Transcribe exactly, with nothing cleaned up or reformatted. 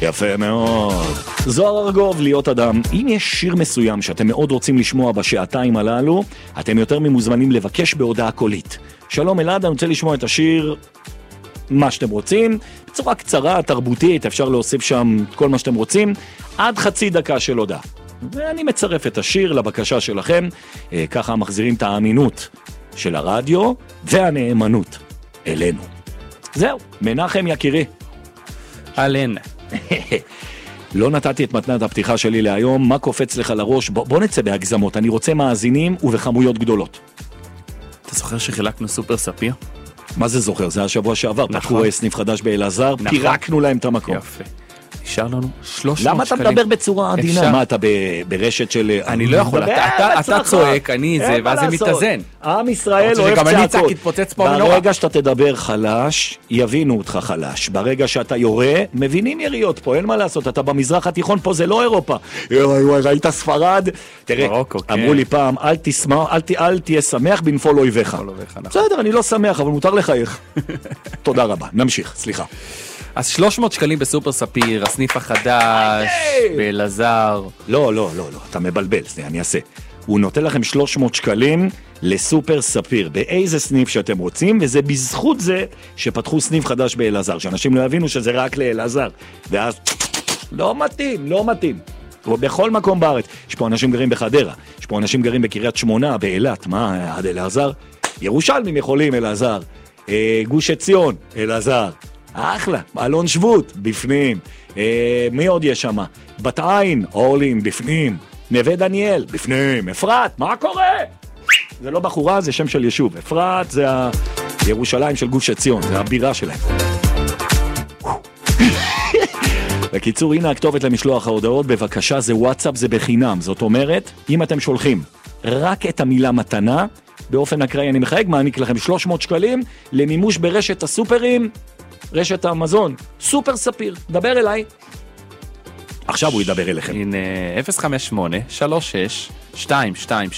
יפה מאוד. זוהר ארגוב, להיות אדם. אם יש שיר מסוים שאתם מאוד רוצים לשמוע בשעתיים הללו, אתם יותר ממוזמנים לבקש בהודעה קולית. שלום אלעד, אני רוצה לשמוע את השיר מה שאתם רוצים, בצורה קצרה, תרבותית, אפשר להוסיף שם כל מה שאתם רוצים, עד חצי דקה של הודעה. ואני מצרף את השיר לבקשה שלכם, ככה מחזירים את האמינות של הרדיו והנאמנות אלינו. זהו, מנחם יקירי. אלן. לא נתתי את מתנת הפתיחה שלי להיום, מה קופץ לך לראש? בוא, בוא נצא בהגזמות, אני רוצה מאזינים ובכמויות גדולות. אתה זוכר שחילקנו סופר ספיר? מה זה זוכר? זה השבוע שעבר, נכון. פתחו סניף חדש באלעזר, נכון. פירקנו להם את המקום. יפה. נשאר לנו שלוש מאות שקלים. למה אתה מדבר בצורה עדינה? אפשר. מה, אתה ב- ברשת של... אני לא יכול, אתה- אתה- אתה צועק, אני זה, ואז זה מתאזן. עם ישראל אתה רוצה אוהב שגם אני צעקות. צעק יתפוצץ פה מנורה? ברגע שאתה תדבר חלש, יבינו אותך חלש. ברגע שאתה יורה, מבינים יריות פה, אין מה לעשות. אתה במזרח התיכון, פה זה לא אירופה. ראית ספרד? תראה, מרוקו, כן. אמרו לי פעם, אל תשמח, אל ת- אל תהיה שמח בנפול אויביך. אויביך, נכון. בסדר, אני לא שמח, אבל מותר לחייך. תודה רבה, נמשיך, סליחה. אז שלוש מאות שקלים בסופר ספיר, הסניף החדש, באלעזר. לא, לא, לא, לא, אתה מבלבל, סנייה, אני אעשה. הוא נותן לכם שלוש מאות שקלים לסופר ספיר, באיזה סניף שאתם רוצים, וזה בזכות זה שפתחו סניף חדש באלעזר, שאנשים לא יבינו שזה רק לאלעזר, ואז לא מתאים, לא מתאים. בכל מקום בארץ, יש פה אנשים גרים בחדרה, יש פה אנשים גרים בקריית שמונה, באילת, מה, עד אלעזר? ירושלמים יכולים, אלעזר. אה, גוש עציון, אלעזר. אחלה, אלון שבות, בפנים. אה, מי עוד יש שם? בת עין, אורלין, בפנים. נווה דניאל, בפנים. אפרת, מה קורה? זה לא בחורה, זה שם של יישוב. אפרת זה הירושלים של גוש עציון, זה הבירה שלהם. בקיצור, הנה הכתובת למשלוח ההודעות, בבקשה, זה וואטסאפ, זה בחינם. זאת אומרת, אם אתם שולחים רק את המילה מתנה, באופן אקראי אני מחייג, מעניק לכם שלוש מאות שקלים למימוש ברשת הסופרים, רשת המזון, סופר ספיר. דבר אליי. עכשיו הוא ידבר אליכם. הנה, אפס חמש שמונה שלוש שש שתיים שתיים